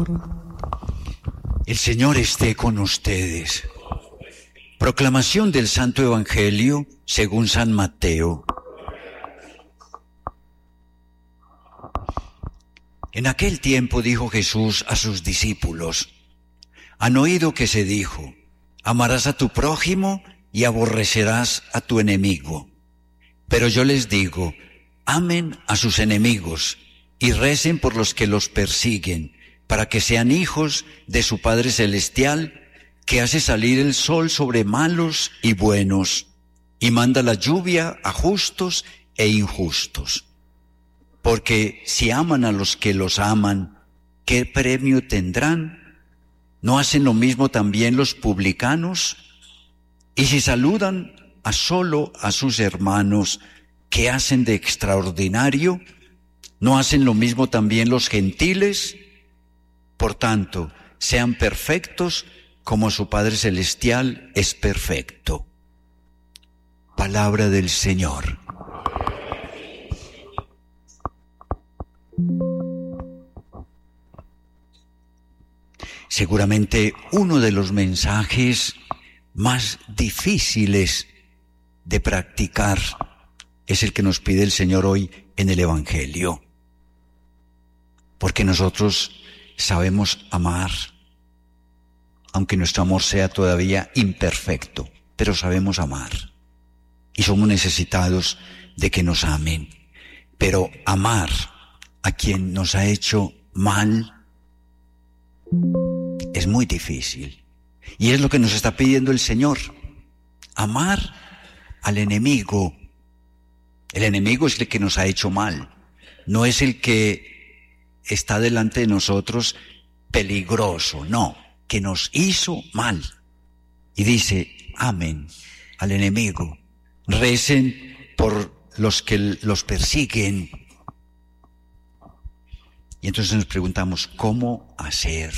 El Señor esté con ustedes. Proclamación del Santo Evangelio según San Mateo. En aquel tiempo dijo Jesús a sus discípulos: han oído que se dijo, amarás a tu prójimo y aborrecerás a tu enemigo. Pero yo les digo, amen a sus enemigos y recen por los que los persiguen, para que sean hijos de su Padre Celestial, que hace salir el sol sobre malos y buenos, y manda la lluvia a justos e injustos. Porque si aman a los que los aman, ¿qué premio tendrán? ¿No hacen lo mismo también los publicanos? Y si saludan solo a sus hermanos, ¿qué hacen de extraordinario? ¿No hacen lo mismo también los gentiles? Por tanto, sean perfectos como su Padre Celestial es perfecto. Palabra del Señor. Seguramente uno de los mensajes más difíciles de practicar es el que nos pide el Señor hoy en el Evangelio. Porque nosotros sabemos amar, aunque nuestro amor sea todavía imperfecto, pero sabemos amar. Y somos necesitados de que nos amen. Pero amar a quien nos ha hecho mal es muy difícil. Y es lo que nos está pidiendo el Señor. Amar al enemigo. El enemigo es el que nos ha hecho mal. No es el que está delante de nosotros peligroso, no, que nos hizo mal. Y dice, amen al enemigo, recen por los que los persiguen. Y entonces nos preguntamos, ¿cómo hacer?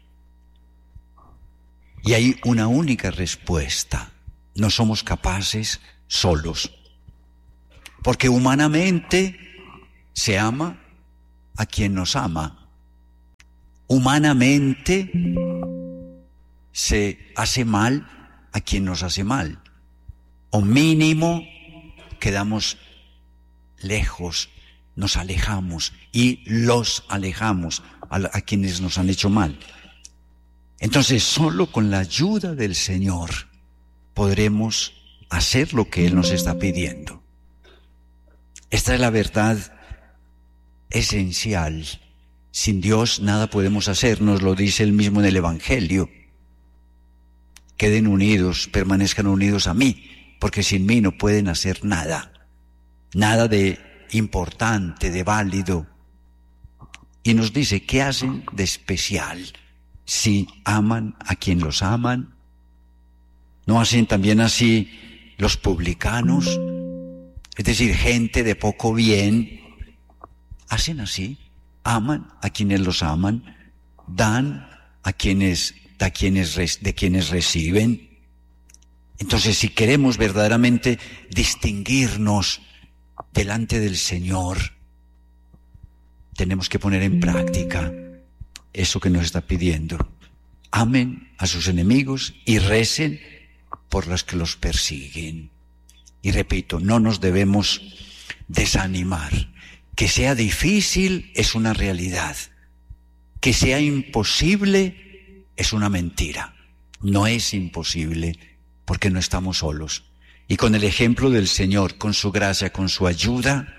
Y hay una única respuesta: no somos capaces solos. Porque humanamente se ama a quien nos ama. Humanamente se hace mal a quien nos hace mal. O mínimo quedamos lejos, nos alejamos y los alejamos a quienes nos han hecho mal. Entonces, solo con la ayuda del Señor podremos hacer lo que Él nos está pidiendo. Esta es la verdad esencial. Sin Dios nada podemos hacer, nos lo dice Él mismo en el Evangelio. Queden unidos, permanezcan unidos a mí, porque sin mí no pueden hacer nada. Nada de importante, de válido. Y nos dice, ¿qué hacen de especial si aman a quien los aman? ¿No hacen también así los publicanos? Es decir, gente de poco bien. Hacen así, aman a quienes los aman, dan a quienes reciben. Entonces, si queremos verdaderamente distinguirnos delante del Señor, tenemos que poner en práctica eso que nos está pidiendo. Amen a sus enemigos y recen por los que los persiguen. Y repito, no nos debemos desanimar. Que sea difícil es una realidad. Que sea imposible es una mentira. No es imposible porque no estamos solos. Y con el ejemplo del Señor, con su gracia, con su ayuda,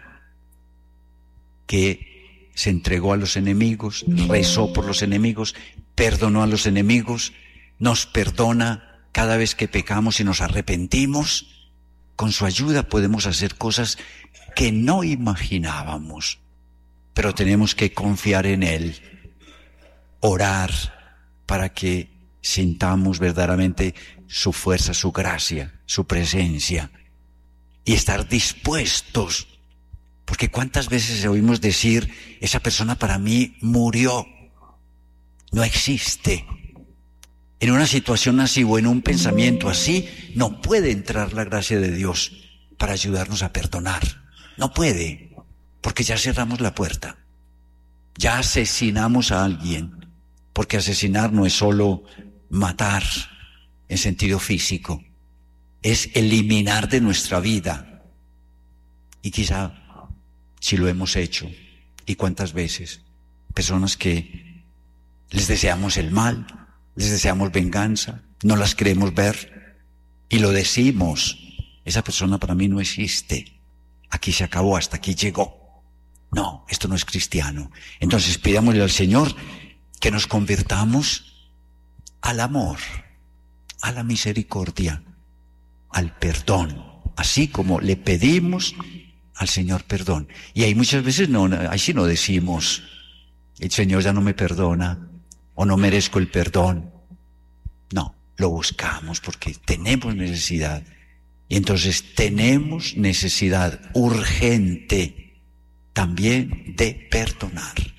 que se entregó a los enemigos, rezó por los enemigos, perdonó a los enemigos, nos perdona cada vez que pecamos y nos arrepentimos. Con su ayuda podemos hacer cosas que no imaginábamos, pero tenemos que confiar en Él, orar para que sintamos verdaderamente su fuerza, su gracia, su presencia, y estar dispuestos, porque cuántas veces oímos decir, esa persona para mí murió, no existe. En una situación así o en un pensamiento así, no puede entrar la gracia de Dios para ayudarnos a perdonar. No puede, porque ya cerramos la puerta. Ya asesinamos a alguien. porque asesinar no es solo matar en sentido físico, es eliminar de nuestra vida. Y quizá, si lo hemos hecho, y cuántas veces, personas que les deseamos el mal, les deseamos venganza, no las queremos ver, y lo decimos, esa persona para mí no existe, aquí se acabó, hasta aquí llegó. No, esto no es cristiano. Entonces pidámosle al Señor que nos convirtamos al amor, a la misericordia, al perdón, así como le pedimos al Señor perdón. Y ahí muchas veces ahí sí no decimos, el Señor ya no me perdona, o no merezco el perdón. No, lo buscamos porque tenemos necesidad. Y entonces tenemos necesidad urgente también de perdonar.